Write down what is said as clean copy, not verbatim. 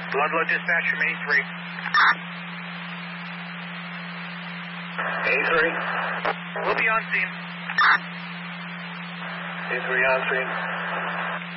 Ludlow dispatch from A3. A3. We'll be on scene. A3 on scene.